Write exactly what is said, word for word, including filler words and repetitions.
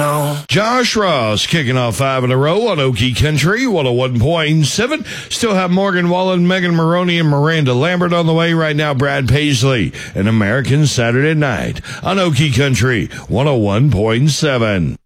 on. Josh Ross kicking off five in a row on Okie Country, one oh one point seven. Still have Morgan Wallen, Megan Maroney, and Miranda Lambert on the way. Right now, Brad Paisley, an American Saturday Night on Okie Country, one oh one point seven.